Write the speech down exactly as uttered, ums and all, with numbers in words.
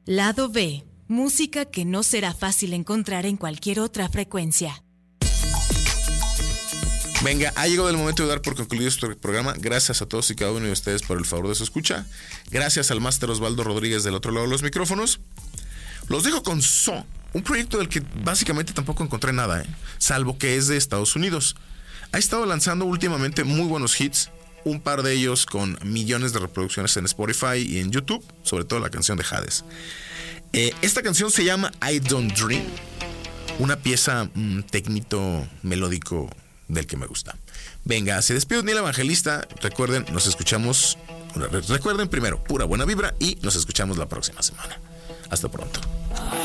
Lado B, música que no será fácil encontrar en cualquier otra frecuencia. Venga, ha llegado el momento de dar por concluido este programa. Gracias a todos y cada uno de ustedes por el favor de su escucha. Gracias al máster Osvaldo Rodríguez del otro lado de los micrófonos. Los dejo con So, un proyecto del que básicamente tampoco encontré nada, ¿eh? Salvo que es de Estados Unidos. Ha estado lanzando últimamente muy buenos hits, un par de ellos con millones de reproducciones en Spotify y en YouTube, sobre todo la canción de Hades. Eh, esta canción se llama I Don't Dream, una pieza mmm, tecnito melódico del que me gusta. Venga, se despide Neil Evangelista. Recuerden, nos escuchamos. Recuerden primero, pura buena vibra y nos escuchamos la próxima semana. Hasta pronto.